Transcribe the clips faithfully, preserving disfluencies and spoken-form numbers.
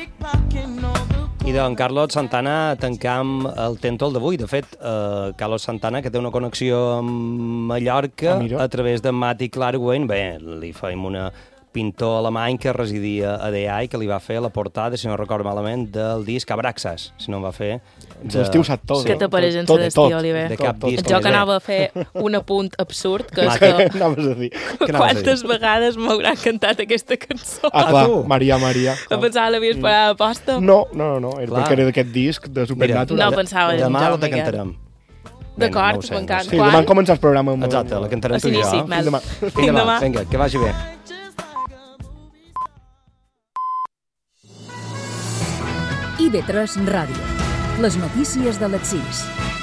I d'en Carlos Santana tancam el tèntol d'avui. De fet, eh, Carlos Santana, que té una connexió amb Mallorca ah, a través de Mati Klarwein, bé, li fem una pintor alemany que residia a D A i que li va fer la portada, si no recordo malament, del disc Abraxas, si no em va fer. De... L'estiu sap tot. Què t'apareix en la d'estiu, Oliver? De cap disc. Jo que anava a fer un apunt absurd, que és que... Anaves a dir. Quantes vegades m'haurà cantat aquesta cançó? Ah, clar, Maria, Maria. Em pensava l'havies parat a posta? No, no, no, era perquè era d'aquest disc de Supernatural. No pensava en Demà jo, la cantarem. D'acord, no m'encanta. Sí, demà començar el programa. Amb... Exacte, la cantarem tu i jo. Fins demà. Fins demà. Vinga, que vagi bé. I V tres Ràdio. Les notícies de les sis.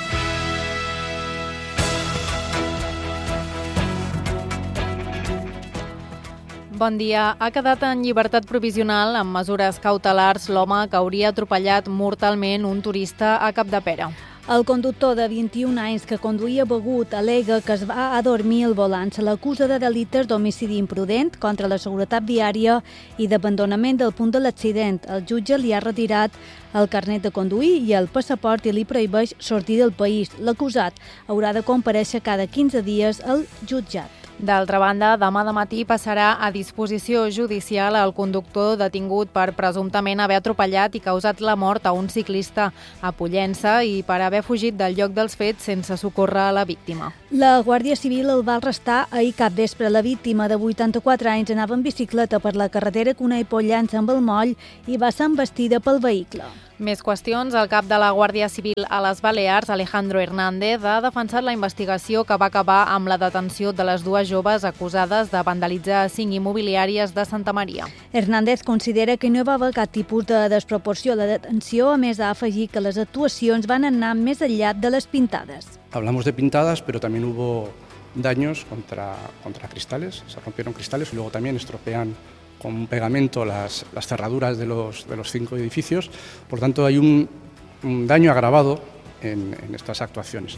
Bon dia. Ha quedat en llibertat provisional amb mesures cautelars l'home que hauria atropellat mortalment un turista a Capdepera. El conductor de vint-i-un anys que conduïa begut al·lega que es va adormir al volant. Se l'acusa de delictes d'homicidi imprudent contra la seguretat viària i d'abandonament del punt de l'accident. El jutge li ha retirat el carnet de conduir i el passaport i li prohibeix sortir del país. L'acusat haurà de comparèixer cada quinze dies al jutjat. D'altra banda, demà de matí passarà a disposició judicial el conductor detingut per presumptament haver atropellat i causat la mort a un ciclista a Pollença i per haver fugit del lloc dels fets sense socórrer a la víctima. La Guàrdia Civil el va arrestar ahir capvespre. La víctima de vuitanta-quatre anys anava en bicicleta per la carretera que uneix Pollença amb el moll i va ser embestida pel vehicle. Més qüestions. El cap de la Guàrdia Civil a les Balears, Alejandro Hernández, ha defensat la investigació que va acabar amb la detenció de les dues joves acusades de vandalitzar cinc immobiliàries de Santa Maria. Hernández considera que no hi va haver cap tipus de desproporció a la detenció. A més, ha afegit que les actuacions van anar més enllà de les pintades. Hablamos de pintadas, pero también hubo daños contra, contra cristales. Se rompieron cristales y luego también estropean con pegamento las, las cerraduras de los, de los cinco edificios. Por tanto, hay un, un daño agravado en, en estas actuaciones.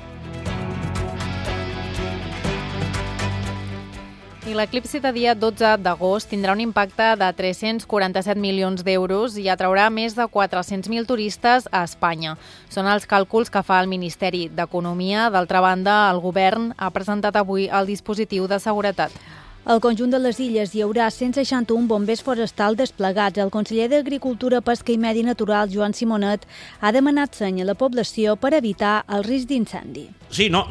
I l'eclipsi de dia dotze d'agost tindrà un impacte de tres-cents quaranta-set milions d'euros i atraurà més de quatre-cents mil turistes a Espanya. Són els càlculs que fa el Ministeri d'Economia. D'altra banda, el govern ha presentat avui el dispositiu de seguretat. Al conjunt de les illes hi haurà cent seixanta-un bombers forestals desplegats. El conseller d'Agricultura, Pesca i Medi Natural, Joan Simonet, ha demanat seny a la població per evitar el risc d'incendi. Sí, no,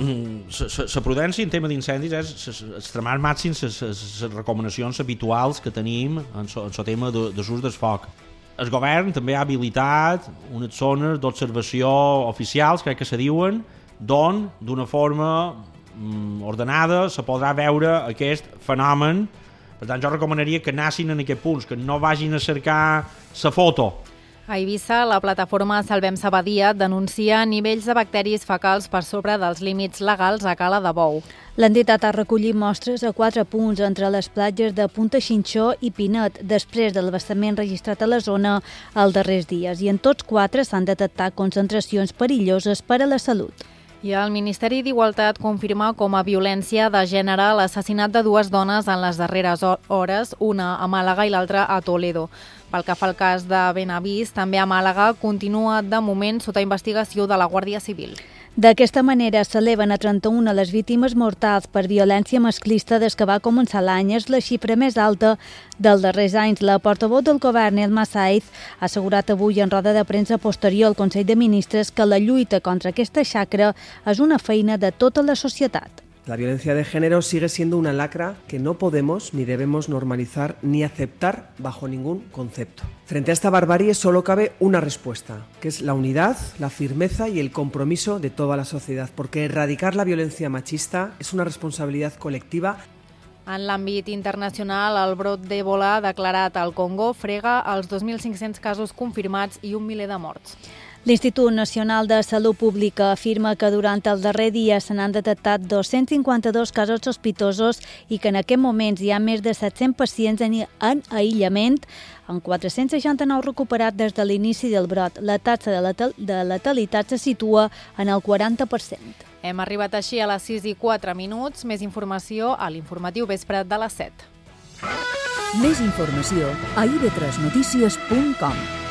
la prudència en tema d'incendis és extremar al màxim les recomanacions habituals que tenim en el tema d'ús del foc. El govern també ha habilitat unes zones d'observació oficials, crec que se diuen, d'on, d'una forma ordenada, se podrà veure aquest fenomen. Per tant, jo recomanaria que anessin en aquests punts, que no vagin a cercar la foto. A Eivissa, la plataforma Salvem Sabadia denuncia nivells de bacteris fecals per sobre dels límits legals a Cala de Bou. L'entitat ha recollit mostres a quatre punts entre les platges de Punta Xinxó i Pinet, després del vessament registrat a la zona els darrers dies, i en tots quatre s'han detectat concentracions perilloses per a la salut. I el Ministeri d'Igualtat confirma com a violència de gènere l'assassinat de dues dones en les darreres hores, una a Màlaga i l'altra a Toledo. Pel que fa al cas de Benavís, també a Màlaga continua de moment sota investigació de la Guàrdia Civil. D'aquesta manera s'eleven a trenta-una les víctimes mortals per violència masclista des que va començar l'any. És la xifra més alta dels darrers anys. La portaveu del govern, Elma Saiz, ha assegurat avui en roda de premsa posterior al Consell de Ministres que la lluita contra aquesta xacra és una feina de tota la societat. La violencia de género sigue siendo una lacra que no podemos ni debemos normalizar ni aceptar bajo ningún concepto. Frente a esta barbarie solo cabe una respuesta, que es la unidad, la firmeza y el compromiso de toda la sociedad, porque erradicar la violencia machista es una responsabilidad colectiva. En l'àmbit internacional, el brot d'Ebola declarat al Congo frega els dos mil cinc-cents casos confirmats i un miler de morts. L'Institut Nacional de Salut Pública afirma que durant el darrer dia se n'han detectat dos-cents cinquanta-dos casos sospitosos i que en aquest moments hi ha més de set-cents pacients en aïllament, amb quatre-cents seixanta-nou recuperats des de l'inici del brot. La taxa de letalitat se situa en el quaranta per cent. Hem arribat així a les sis i quatre minuts. Més informació a l'informatiu vespre de les set. Més informació a i v tres notícies punt com.